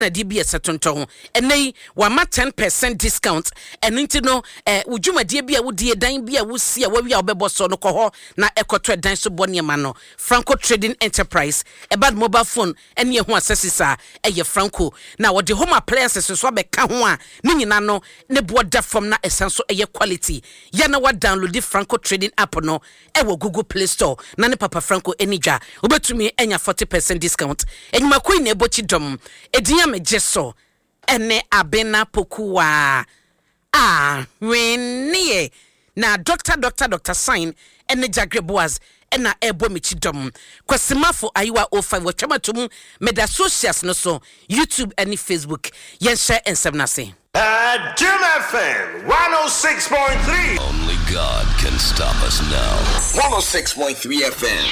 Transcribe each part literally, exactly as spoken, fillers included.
na di bi esetonton enei wa ma ten percent discount eninti no eh udwumadie bi a wodie dan bi a wosi a wawi a obebo so no kɔ na ekoto dan so bɔ ma no Franco Trading Enterprise ebad mobile phone ene ho accessories eye Franco na wode home appliances so abeka ho a ne nyina no ne bo da fam na esenso eye quality ya na wa download the Franco Trading app no e wo Google Play Store na ne Papa Franco enija obetumi enya forty percent discount enyuma koi na ebochi dom edinya mejeso ene abena pokuwa ah wenie na doctor doctor doctor sign ene Jagre Boaz ena ebo mechi dom kwasimafo ayiwa oh five watwamatum meda socials no so YouTube and Facebook yen share and seven say at Jim F M one oh six point three. Only God can stop us now. one oh six point three F M.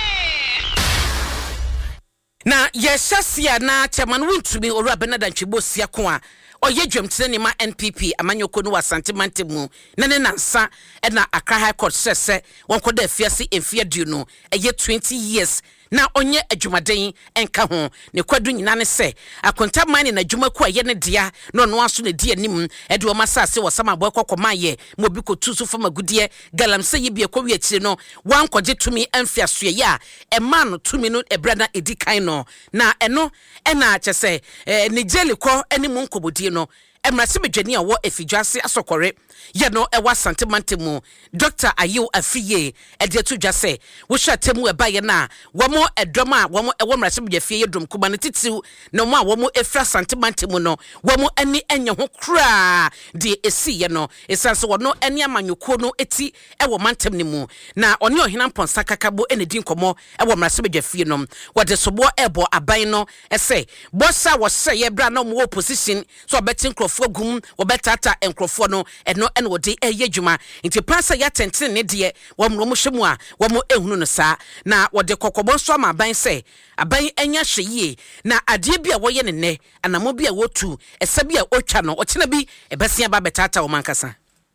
Na yeshasia na chairman wuntumi ora Benada Nchibo siako a oye dwemtene ne ma N P P amanyoko no wasante mantemu na ne nansa e na Accra High Court sese wonkoda afiase emfia du no eye twenty years na onye adwumaden enka ho ne kwadu nyina ne se akonta man na adwumaku aye ne dia no no aso ne dia nim e de o masase wo sama boy kokoma ye mobi ko tusu fama gudie galamse ye bia kwawi akire no wankogye tumi amfia soye ya e man tumi no e brada edikan no na eno e na kyese ne jelikọ ene mu nkobodie no emrase bedwani a wo efidwase asokore ye no e wasante mantemu Doctor Ayew Afiye e de to dwase wo hwatemu e baye na wo mo edom a wo mo e wo mrase bedwafie yedom kuba ne titiu na mo a wo mo efra sante mantemu no wo mo ani anya ho kra de esi ye no esanse wo no ani amanyoko no eti e wo mantem ne mu na oni ohina mponsa kakabo ene di nkomo e wo mrase bedwafie no wo de sobo ebo aban no ese bossa wo se ye bra na mo opposition so betin krofo gum wo betata enkrofo no eno ene wo de eye dwuma nti pasa ya tenten ne de wo mro mo hwemu a wo mo ehunu no saa na wo de kokobo so ama aban se aban anya hweye na ade bi a wo ye ne ne anamo bi a wotu esa bi a otwa no okena bi ebesia ba betata wo mankasa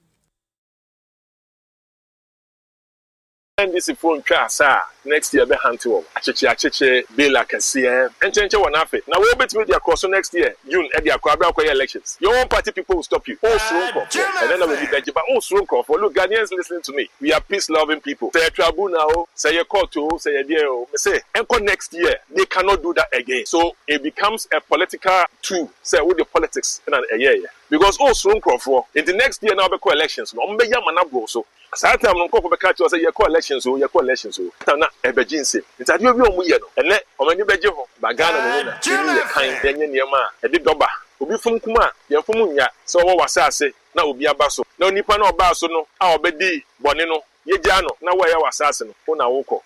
and this phone twasa next year be hanto acheche acheche bela kase enchenche wanafe na we bet media cross next year June e dia kwa abra kwa elections your own party people will stop you oh so and then we be but oh so for look Ghanaians listening to me we are peace loving people say tribunal o say your court o say your dear o say enko next year they cannot do that again so it becomes a political tool say with the politics in an year because oh so for in the next year now be elections no mbe yama na bro so Satam no koko beka to say your elections o your elections o na ebejinse ntade obi omu ye no ene omani beje ho bagana no na ni ye kan denye niema e de doba obi fum kuma ye fum nya so wo wasase na obi aba so na onipa na oba so no a obedi bone no ye gya no na wo ye wasase no wo na wo ko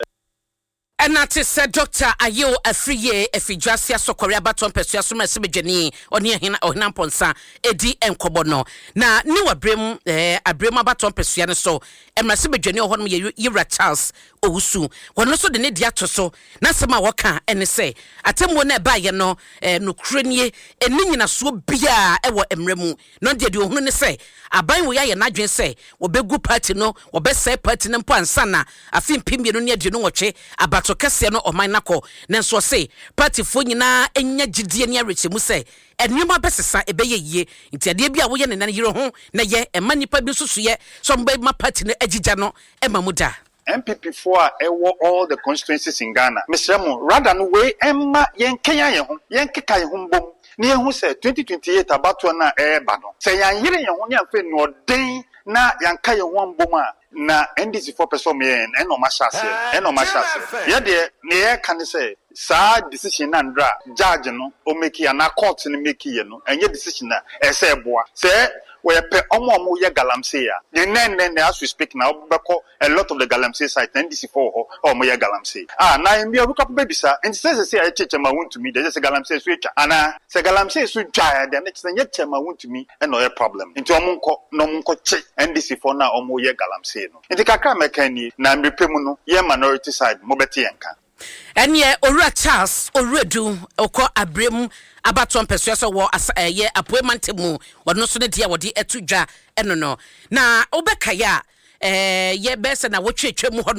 Enati said Doctor Ayew Afiye efidwase asokore abaton pesua so mase bedwani oni ehina ohina mponsa edi enkobo no na ni wabrem eh abrem abaton pesua ne so emrase bedwani ohon ye Yira Charles Owusu wono so de ne dia to so na sema woka ene se atemwo na ba ye no eh nokrenie eni nyina so bia e wo emremu no de de ohunu ne se aban wo ya ye nadwen se wo begu party no wo be se party ne mpo ansa na afim pimbienu ne ade no wotwe abato kase no oman nako nenso se party fo nyina enya gidie ne arechemu se enwuma besesa ebeye yie nti ade bia wo ye ne nan yiro ho na ye ema nipa bi susu ye so mba ma party no agigya no ema muda M P P four ewo all the constituencies in Ghana. Mister Mo, rather no way emma yen kenya ye ho, yen keka ye ho mbom. Ni ehu se twenty twenty-eight abato na e ba no. Se yan yire ye ho ne afa no den na yan ka ye ho mbom a na N D C four person me en no ma shase. En no ma shase. Ye de ne ye kan say sa decision na ndra judge no o make ya na court ni make ye no. Enye decision na e se boa. Se we pe omo omo ye galamsey ya the nen nen as we speak now beko a lot of the galamsey site N D C four ho omo ye galamsey ah na mbia we couple baby sir and say say I cheche ma want to me there say galamsey so etwa ana say galamsey so twa there next say cheche ma want to me e no ye problem nti omo nko no nko che N D C four na omo ye galamsey no nti kakra mekani na mbepemu no ye minority side mo beti enka enye Owura Charles Oruedu okọ abrem abaton pesua so wo ye apoemantemu wono so ne dia wodi etudwa eno no na obeka ya eh ye bese na wotwetwa mu honom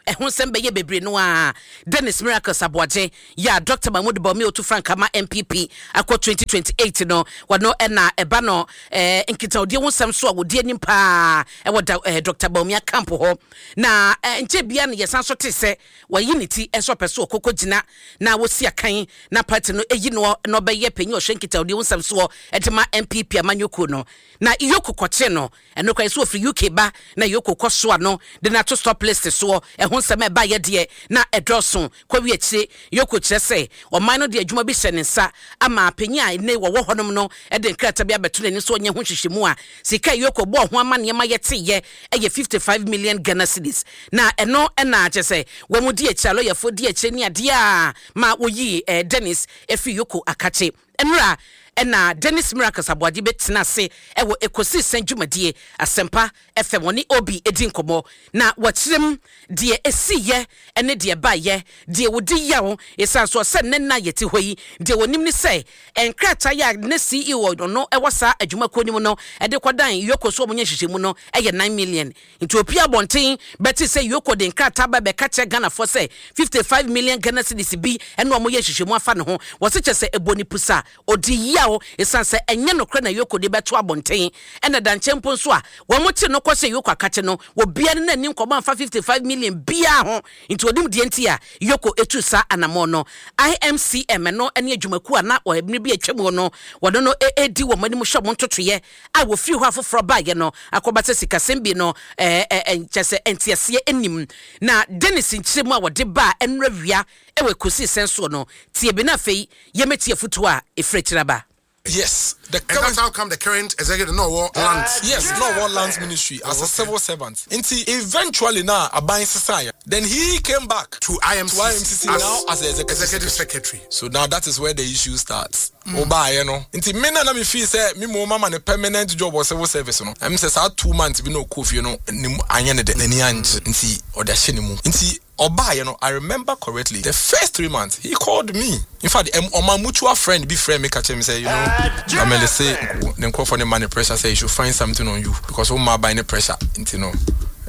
ehun sembe ye bebre no a Dennis Miracle Saboaje ya Doctor Mahmoud Bawumia Otu Frankama M P P akọ twenty twenty-eight no wano ena eba no eh nkita odi ho sam so a wodi anim pa e woda eh, Doctor Bawumia camp ho na eh, nche bia no yesan so te se wayi ne ti enso pese okoko gina na wosi akan na party no eyi no no be ye panyi ohwe nkita odi ho sam so e de ma M P P amanyoko no na iyoko koche no eno kwa so free U K ba na iyoko koso no de na to stop list so e ho sam e ba ye de na edroso kwa wi achi iyoko kire se o man no de adwuma bi hye ne nsa ama panyi a ne wo wo honom no e de nkrata bi abeto ne so onye ho hwehwemu a sika iyoko bo ho ama ne ma ye te ye e fifty-five million Ghana cedis na eno e na ache se wo mu di achi alo ye fo di achi ni ade a ma wo yi eh, Dennis efi iyoko akache enra ena Dennis Miracle Saboaje betina se ewo ekosi senjumadie asempa F M oni obi edi nkomo na wachirem die esiye ene die baye die wodi yawo esanso se nenna yeti hoyi die wonim ni se enkrata ya ne C E O no ewasa adwuma konim no ede kodan yoko so omunye hwehwemu no eye nine million into opia bonten beti se yoko de enkrata ba be kache Ghana for se fifty-five million Ghana cedis bi ene omoye hwehwemu afa ne ho wo se chese eboni pusa odi ya esanse enye no kra na yoko de beto abonten ena danchempo nso a wo mote no kwose yoko akache no wo bia ne nani nkoba amfa fifty-five million bia ho into odim de enti a yoko etu sa anamo no I M C M no ene adwumaku ana o ebne bi atwem no wodo no edi wo mani mu hwe mo ntotoye a wo firi ho afoforo baage no akobata sikasembi no eh eh chese entiase enim na Dennis nchiremu a wode ba enra wia ewe kosi senso no tie bi na fei yemetie futu a efrechiraba. Yes, the and that's how come the current executive no war lands. Yes, no war lands ministry as oh, a civil servant. Until eventually now, a buying society. Then he came back to I M C C, to I M C C as now as the executive, executive secretary. secretary. So now that is where the issue starts. Mm. Oba, you know. Until me na me feel say me mo mama a permanent job or civil service. No, I mean say two months we no coffee. You know, ni anyane de ni anji. Until or the sheni mo. Until Oba, you know, I remember correctly. The first three months he called me. In fact, um, my mutual friend, be friend, me catch him say, you know, I'm gonna say, then call for the money pressure. Say you should find something on you because all my buying the pressure. You know,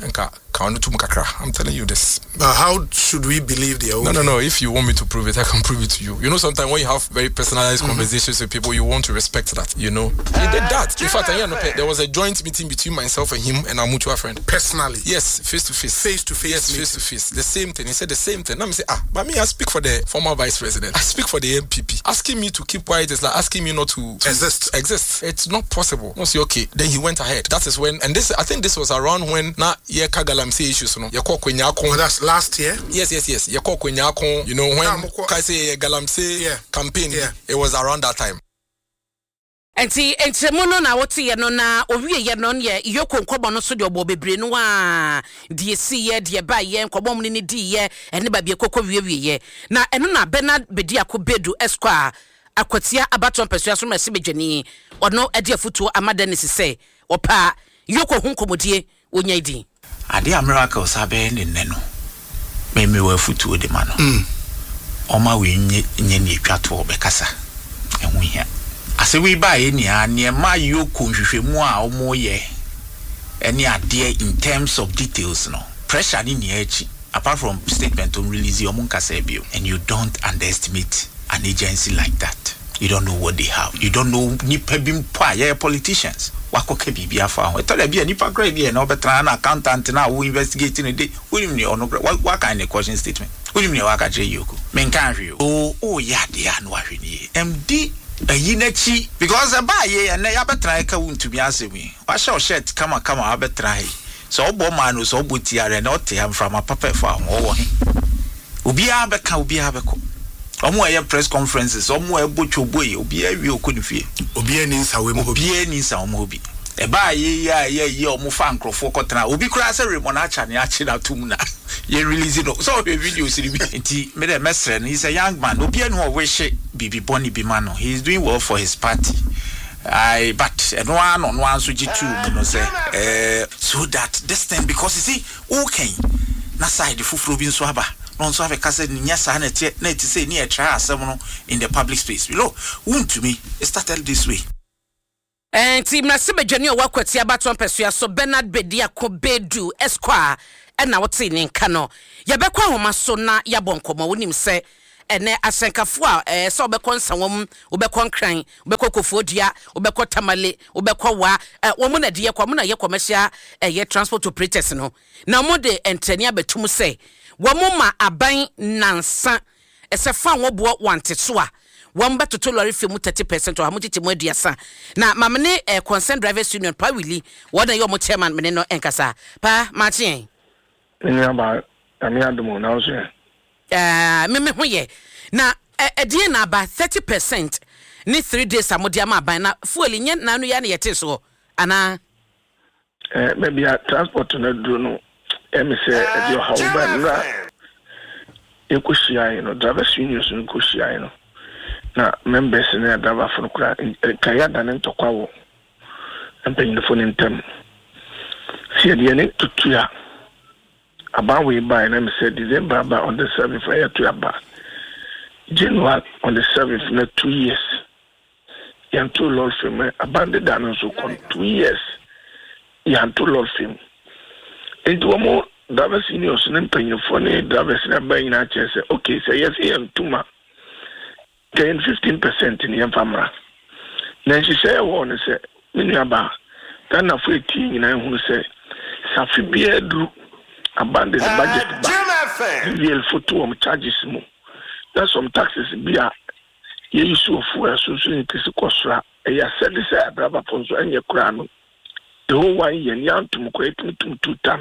I'm telling you this. But how should we believe the? No, no, no. If you want me to prove it, I can prove it to you. You know, sometimes when you have very personalized mm-hmm. conversations with people, you want to respect that. You know, he did that. In fact, I know there was a joint meeting between myself and him and our mutual friend. Personally, yes, face to face, face to face, yes, face to face. The same thing. He said the same thing. Now me say, ah, but me, I speak for the former vice president. I speak for the M P P. Asking me to keep quiet is like asking me not to, to exist. Exist. It's not possible. No, say okay. Then he went ahead. That is when, and this, I think this was around when na ye kagalam say issues. No, ye call oh, that's last year. Yes, yes, yes. Ye call kwenyakon. You know when I say galamse yeah. campaign. Yeah. It was around that time. Enti entremono na wote ye no na owie ye no ye yoko nkobo no so de obo bebre no a de si ye de ba ye nkobo mu ni di ye ene ba bie kokko wie wie ye na eno na Bernard Bedi Akobedu Esquire akwatia abaton pesua so mase bedwani ono ade afutuo amada ne sise opa yoko hu nkomodie onya idi ade a miracle sabe ne ne no me me wa futuo de ma no mm. Oma we nye nye ne twato obekasa ehun hia ase we ba ye nia ne ma yoko nhwehwemu a omo ye ene ade in terms of details no pressure ni ne achi apart from statement on release your munkasa bio and you don't underestimate an agency like that. You don't know what they have. You don't know nipa bimpa yeah politicians. Wakoke bibia fa ho. Tell be nipa grade be na obetra na accountant na wo investigating the day. Unim ne ono what kind of question statement. Unim ne waka je yoko. Men kan hwe. Oh oh ya de anu ahwe ni. M D ayi na chi because e ba ye na ya betra ka wuntumi asemi. Wa show shirt kama kama abetra he. So obo man so obo tiare na ote am from a papa fa ho wo he. Obi abeka obi abeko. Omo aye press conferences omo ebocho boy obi awie okonifie obi ani nsawe mo obi ani nsa omo obi e ba ye ya ye ye omo fa nkrofo kotena obi kura se remona acha ne achi na tum na ye release no so the video siri bi nti me the mesre he's a young man obi anu o wish bibi boni bi man no he's doing well for his party I but no one no one so jitu me no say eh so that this thing because you see okay na side fufuro bi nso aba no so have a cassette nya sa na tie na ti say ni e try asem no in the public space you know want to me it started this way and team na sebedwani o wakwati abaton pesua so Bernard Bedi Akobedu Esquire ɛna wote ne nka no yɛbɛkɔ ahoma so na yɛabɔ nkɔmmɔ wonim sɛ ɛnɛ asɛnkafo a ɛɛ sɛ wobɛkɔ nsawam wobɛkɔ nkran wobɛkɔ kofoɔdua wobɛkɔ tamale wobɛkɔ wa ɛ wɔn na de yɛ kɔ wɔn na yɛ commercial ɛyɛ transport operators no na wɔn de ntɛni abɛtum sɛ wɔn ma aban nansa ɛsɛ fa wɔn boɔ wante so a wɔn bɛtoto lɔre fɛ mu thirty percent or wɔn tete mu aduasa na mamene ɛ concerned drivers union pa wili wɔn na yɛ wɔn chairman mene no ɛnkasa pa maakye. Ɛni aba ɛni adumu na ɔsɛ. ɛɛ mímí ho yɛ na ɛdeɛ na aba thirty percent ne three days a mo de ama aban na fuel nyɛ nanu ya na yɛte so ana. ɛɛ bɛbi a transport na duro no ɛmi sɛ ɛdi ɔha ɔba nra ekɔ hyia yi no drivers union so nkɔ hyia yi no na members ne driver fo no kura kaya da ne ntɔkwa wɔ mpanyinfo ne ntam si ɛdeɛ ne tutu a aban wei ba na mi sɛ December ba on the seventh ɛyɛ to aba January on the seventh na two years yanto lord film abandoned dan so kon two years yanto lord film enti wɔn drivers unions ne mpanyinfo ne drivers na ba nyina kyerɛ sɛ okay sɛ yes yɛntuma ten fifteen percent ne yɛmfa mmra na nhyehyɛ wɔ ne sɛ me nuaba Ghana fo eti nyina hu sɛ safi bia duru abandon the budget back. Real photo of charges mo. There's some taxes be a ye issue for so so in case kosra. E ya said this a driver for so any crown. The whole one year yan to create me two times.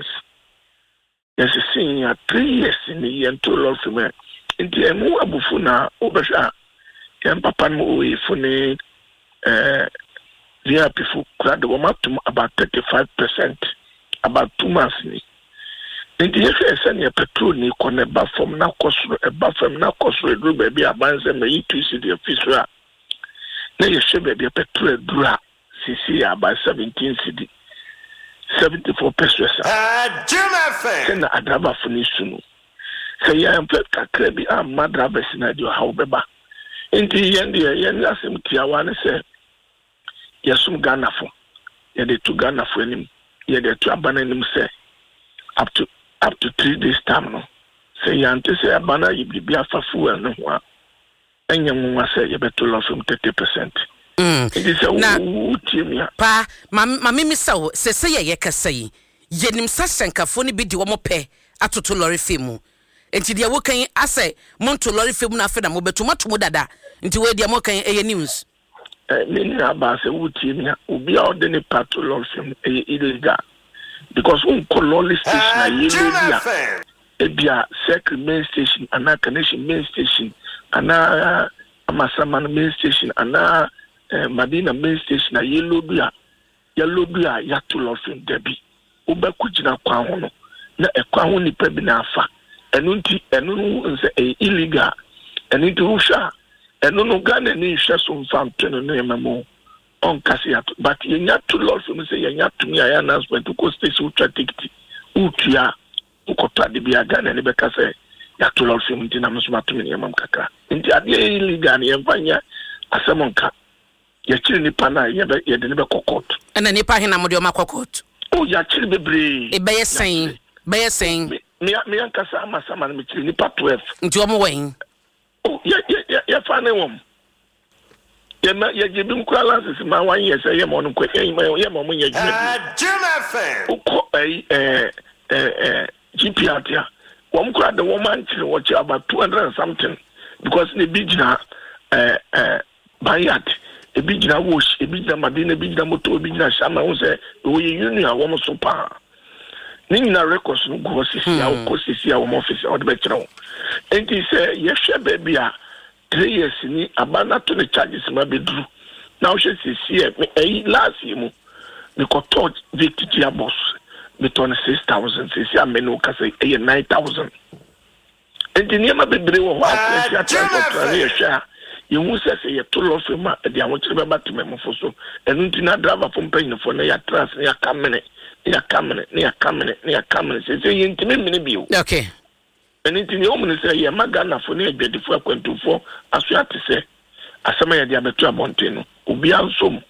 Yes, seeing ya three years in the year to love for me. In the emu abufuna obasha. Yan papa mo we for ne uh V I P for crowd the woman to about thirty-five percent about two months ni. Nti yɛhwɛ sɛ ne petrol ni kɔ ne ba fam na kɔsoro ɛba fam na kɔsoro duru baabi abansɛ ma yi tu si de afiso a na yɛhwɛ baabi petrol duru a sisi aba seventeen cedi seventy-four pesos a sɛ na adraba fo ne su no sɛ yɛmfɛ kakra bi amma draba si na de ɔhaw bɛba nti yɛn deɛ yɛn asɛm tiawa ne sɛ yɛsom Ghana fo yɛde tu Ghana fo anim yɛde tu abana anim sɛ up to up to three days time no say yante say abana yibibi afafu eno ho a enye nwa say ye beto lo from thirty percent mm it is a utimia pa ma ma mimi saw se se ye kasa yi yenim sa senkafo ne bi di wo mo pe atoto lorry femu enti de wo kan ase monto lorry femu na afa na mo beto mato mo dada enti we de mo kan eye news eh ni na ba se utimia obi a ode ne pato lorry femu eye illegal because un colony station a yellow bia ebia secret main station ana connection main station ana amasaman main station ana Madina main station a yellow bia yellow bia ya to lofin debi obeku gina kwa ho no na ekwa ho nipa bi na afa enu nti enu nse e illegal enu nti usha enu no Ghana ni hwe so mfam teno no emamo on kasi ya but yenya to lord from say yenya to me ya announcement ko station ultra ticket utua ukota de bia Ghana ne beka say ya to lord from ntina msoma to me yemam kakra nti ade illegal ne yemfanya asemonka ya chiri ni pana ye ye de ne be kokot ena ni pa hina mo de o makokot o ya chiri bebre e be yesen be yesen me me ankasa amasama me chiri ni pa twelve nti o mo wen o ya ya ya fa ne wom yema ye gibi mkura lances ma one year say yema onu kwa yema yema mu nya juma juma fan uko eh eh eh G P R tia wo mkura the woman chiri watch about two hundred and something because the bijina eh eh bayat e bijina wash e bijina Madina e bijina moto e bijina shama wo say wo ye union wo mo so pa ni na records no go sisi a wo sisi a wo office o de be kire wo enti say ye hwe baby a three years ni abana to the charges ma bedru now she see eh last year mu me ko to victory boss me to six thousand see am no ka say eh nine thousand engineer ma bedre wo ha kwa transport na ye sha ye hu se se ye to lo fe ma de awon kire be batime mo fo so enu nti na driver fo mpanyin fo na ya trans na ya kamene ya kamene ya kamene ya kamene se se ye ntime mene bi o okay anything you want to say ya magana for ne beautiful akwantu for aso ate se asema ya dia betu abonte no obi ansom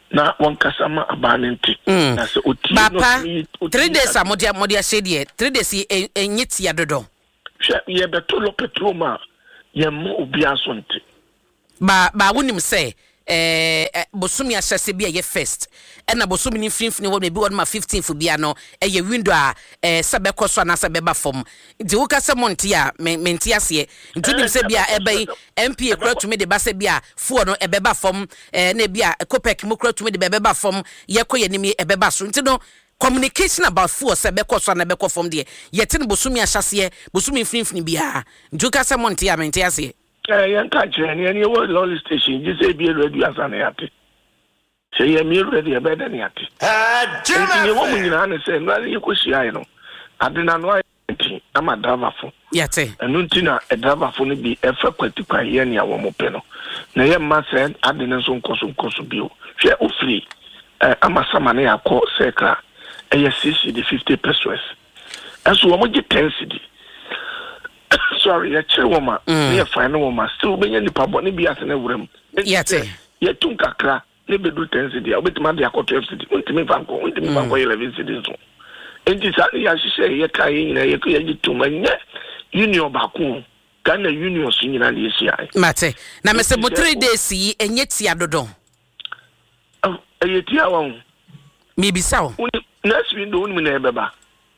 na one kasama abanenti na se oti no three days a modia modia shedie three days enyiti ya dodo hwe ye betolo petrol ma ye mo obi asonte ba ba wonim se eh bosumi ahyase bia ye first ena bosumi ni finfini wo na bi won ma fifteenth bia no eye window a eh sebekoso na sebeba fom nti wo ka se monte a menti ase nti nim se bia ebe M P ekura tumi de ba se bia fuo no ebeba fom eh na bia Kopek mu kura tumi de beba fom ye koye nim ebeba so nti no communication about fuo sebekoso na beko fom de ye tin bosumi ahyase bosumi finfini bia nti wo ka se monte a menti ase eh yan ka je ni any wo lolly station ji say be radio asana yate say ye me radio e be da ni yate ah jina wo mun nyina na say no ye ko hia ye no adena no ayenti ama driver fo yate enu ntina e driver fo no bi e fa kwati kwa ye ni awo mo pe no na ye ma say adena so nkoso nkoso bi o hwe o free eh ama sama na yakọ sekra e ye sixty the fifty pesos aso wo mo je ten cedi sorry, ya che woman. Ya fine woman. Still be any pabo ni bi asene wurem. Yate. Ya tun kakra ne be do ten cedi. Obeti ma de akọ twelve cedi. Untimi banko, untimi banko eleven cedi so. Enti sa ya hihye ya kai nyina ya ko ya gituma nye union ba ko. Kana union so nyina na yesi ai. Mate. Na me se mo three days yi enye tia dodo. Oh, enye tia wa. Mi bisa o. Next window unmi na ebeba.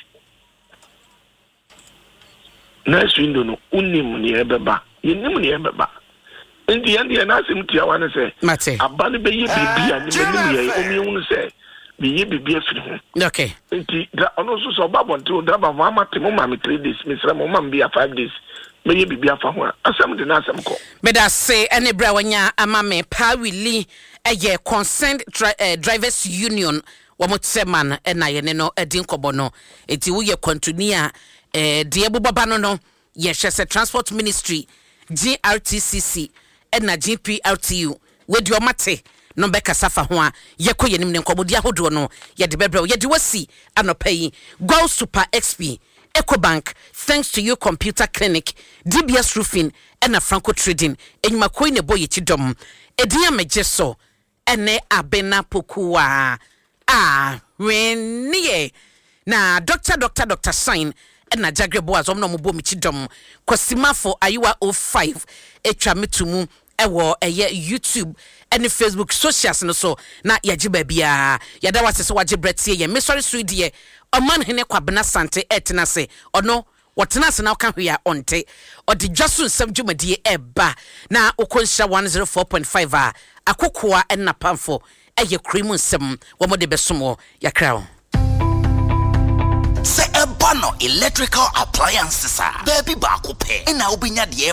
Next window no unim ni ebeba yenim ni ebeba ndi yande ya na sim tia wane se mate abane be ye bibia ni menim ye omi hu se be ye bibia firi ho okay ndi da ono so so babo nti da ba ma mate mo ma me three days me sra mo ma be five days me ye bibia fa ho asem de na asem ko be da se ene bra wanya ama me pa wili eye concerned dri- uh, drivers union wamotseman na ye ne no edin kobo no enti wo ye continue eh die bobaba no no ye hwese transport ministry G R T C C na G P R T U we di omate no be kasafa ho a ye koye nim ne nkobodi ahodo no ye de bebre ye de wasi anopai Go Super X P Ecobank thanks to you computer clinic D B S roofing and Franco trading enyuma koi ne boye chidom ediya mejeso ene abena pokua ah wenye na doctor doctor doctor sign na Jagrebo azom no mbo michidom Kosimafo Ayiwa oh five etwa metumu ewo eye YouTube and Facebook socials no so na yaji babia yada wase so waje bretie ye me sorry suidie oman hene kwabena sante etena se ono wotena se na ka hwe ya onte odi dwaso nsam dwumadie eba na okonsha one oh four point five a akokoa enna pamfo eye krimu nsam wo mo de besomo yakra Se ebano electrical appliances are baby baako pe na obinya de